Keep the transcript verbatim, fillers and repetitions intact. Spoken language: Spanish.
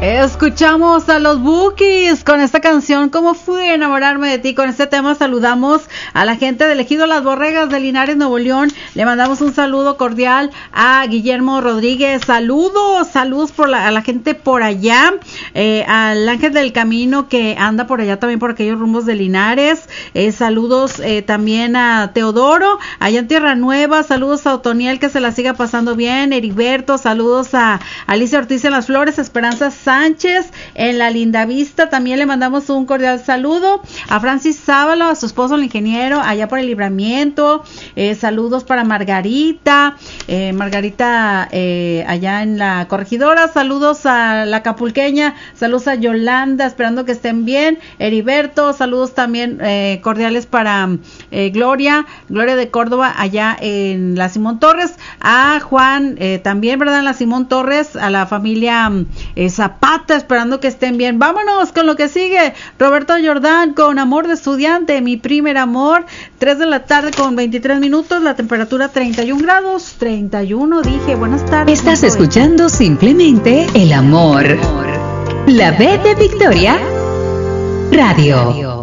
Escuchamos a los Bukis con esta canción ¿Cómo fui a enamorarme de ti? Con este tema saludamos a la gente del Ejido Las Borregas de Linares, Nuevo León. Le mandamos un saludo cordial a Guillermo Rodríguez. Saludos, saludos por la, a la gente por allá, eh, al Ángel del Camino que anda por allá también por aquellos rumbos de Linares. Eh, saludos eh, también a Teodoro, allá en Tierra Nueva. Saludos a Otoniel, que se la siga pasando bien. Heriberto, saludos a Alicia Ortiz en Las Flores, Esperanza Sánchez en La Linda Vista, también le mandamos un cordial saludo a Francis Sábalo, a su esposo el ingeniero allá por el Libramiento. Eh, saludos para Margarita, eh, Margarita eh, allá en la Corregidora. Saludos a la Acapulqueña, saludos a Yolanda, esperando que estén bien. Heriberto, saludos también eh, cordiales para eh, Gloria, Gloria de Córdoba allá en la Simón Torres, a Juan eh, también, ¿verdad? En la Simón Torres, a la familia eh, Zapata, esperando que estén bien. Vámonos con lo que sigue. Roberto Jordán con Amor de Estudiante, mi primer amor. Tres de la tarde con veintitrés minutos, la temperatura treinta y un grados, treinta y uno, dije. Buenas tardes. Estás escuchando simplemente El Amor. La B de Victoria Radio.